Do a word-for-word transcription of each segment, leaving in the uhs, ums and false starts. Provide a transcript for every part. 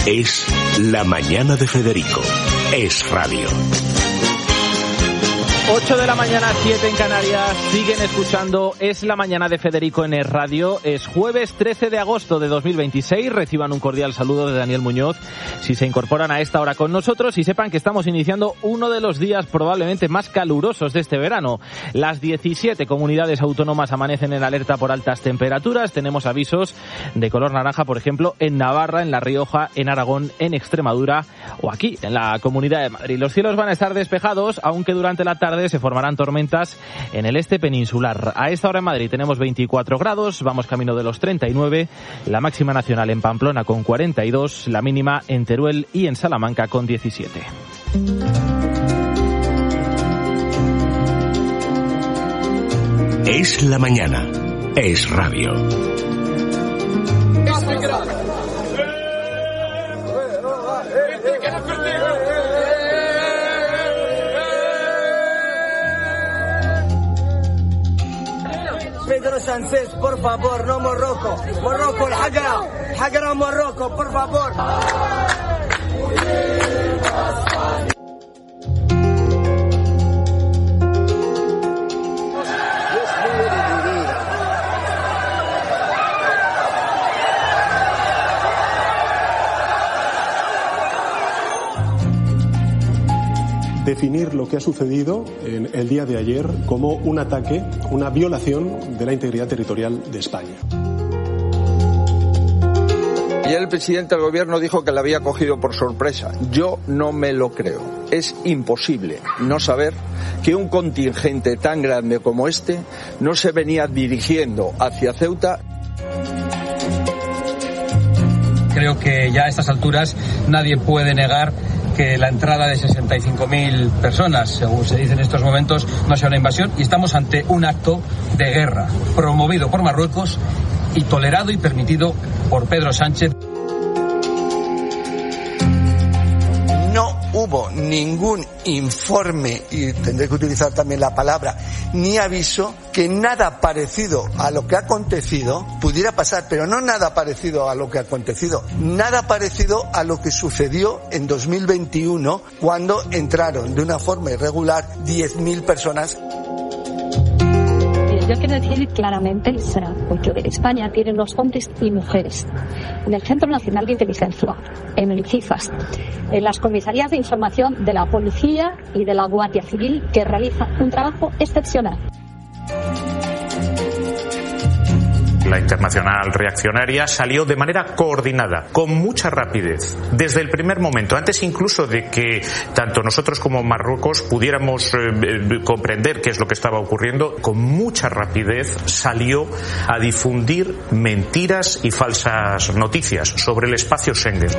Es La Mañana de Federico. Es radio. ocho de la mañana, siete en Canarias, siguen escuchando Es la Mañana de Federico en Es Radio. Es jueves trece de agosto de dos mil veintiséis, reciban un cordial saludo de Daniel Muñoz si se incorporan a esta hora con nosotros y sepan que estamos iniciando uno de los días probablemente más calurosos de este verano. Las diecisiete comunidades autónomas amanecen en alerta por altas temperaturas, tenemos avisos de color naranja, por ejemplo, en Navarra, en La Rioja, en Aragón, en Extremadura o aquí, en la Comunidad de Madrid. Los cielos van a estar despejados, aunque durante la tarde se formarán tormentas en el este peninsular. A esta hora en Madrid tenemos veinticuatro grados, vamos camino de los treinta y nueve, la máxima nacional en Pamplona con cuarenta y dos, la mínima en Teruel y en Salamanca con diecisiete. Es la mañana, es radio. Pedro Sánchez, por favor, no Morroco. Morroco, el Hagara. Hagara, Morroco, por favor. Definir lo que ha sucedido en el día de ayer como un ataque, una violación de la integridad territorial de España. Ayer el presidente del gobierno dijo que la había cogido por sorpresa. Yo no me lo creo. Es imposible no saber que un contingente tan grande como este no se venía dirigiendo hacia Ceuta. Creo que ya a estas alturas nadie puede negar que la entrada de sesenta y cinco mil personas, según se dice en estos momentos, no sea una invasión, y estamos ante un acto de guerra promovido por Marruecos y tolerado y permitido por Pedro Sánchez. No hubo ningún informe, y tendré que utilizar también la palabra, ni aviso, que nada parecido a lo que ha acontecido pudiera pasar, pero no nada parecido a lo que ha acontecido, nada parecido a lo que sucedió en dos mil veintiuno, cuando entraron de una forma irregular diez mil personas. Yo quiero decir claramente, porque España tiene los hombres y mujeres en el Centro Nacional de Inteligencia, en el CIFAS, en las comisarías de información de la Policía y de la Guardia Civil, que realizan un trabajo excepcional. La Internacional Reaccionaria salió de manera coordinada, con mucha rapidez, desde el primer momento, antes incluso de que tanto nosotros como Marruecos pudiéramos eh, comprender qué es lo que estaba ocurriendo. Con mucha rapidez salió a difundir mentiras y falsas noticias sobre el espacio Schengen.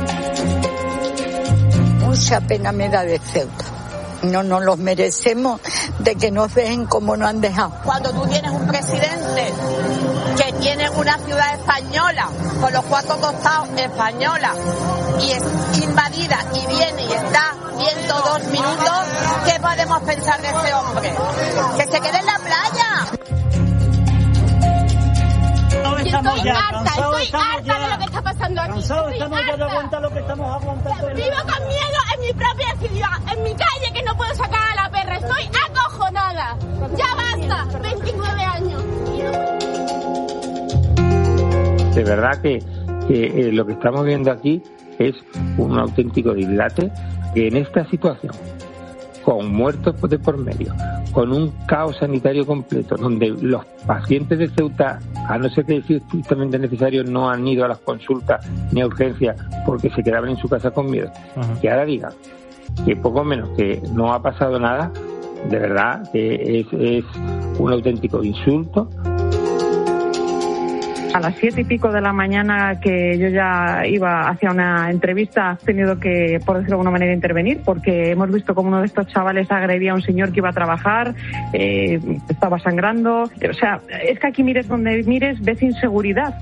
Mucha pena me da de Ceuta. No nos los merecemos de que nos dejen como nos han dejado. Cuando tú tienes un presidente que tiene una ciudad española, con los cuatro costados española, y es invadida y viene y está ciento dos minutos, ¿qué podemos pensar de ese hombre? ¡Que se quede en la playa! Estamos ya, harta, estoy estoy harta ya, de lo que está pasando aquí. Cansados estamos ya de aguantar lo que estamos aguantando. Vivo con miedo en mi propia ciudad, en mi calle, que no puedo sacar a la perra. Estoy acojonada. Ya basta, veintinueve años. De verdad que, que eh, lo que estamos viendo aquí es un auténtico dislate, que en esta situación, con muertos de por medio, con un caos sanitario completo, donde los pacientes de Ceuta, a no ser que sea estrictamente necesario, no han ido a las consultas ni a urgencias porque se quedaban en su casa con miedo, uh-huh. que ahora digan que poco menos que no ha pasado nada, de verdad que es, es un auténtico insulto. A las siete y pico de la mañana, que yo ya iba hacia una entrevista, has tenido que, por decirlo de alguna manera, intervenir, porque hemos visto como uno de estos chavales agredía a un señor que iba a trabajar, eh, estaba sangrando. O sea, es que aquí mires donde mires, ves inseguridad.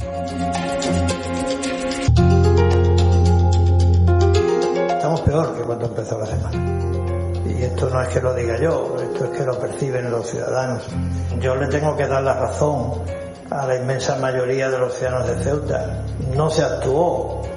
Estamos peor que cuando empezó la semana. Y esto no es que lo diga yo, esto es que lo perciben los ciudadanos. Yo le tengo que dar la razón a la inmensa mayoría de los ciudadanos de Ceuta. No se actuó